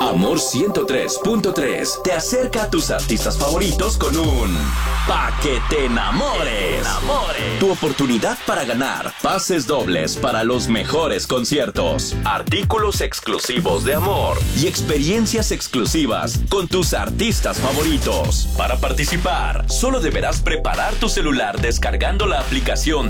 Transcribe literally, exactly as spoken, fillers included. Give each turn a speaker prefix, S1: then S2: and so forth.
S1: Amor ciento tres punto tres te acerca a tus artistas favoritos con un Pa' que te enamores. enamores. Tu oportunidad para ganar pases dobles para los mejores conciertos, artículos exclusivos de Amor y experiencias exclusivas con tus artistas favoritos. Para participar, solo deberás preparar tu celular descargando la aplicación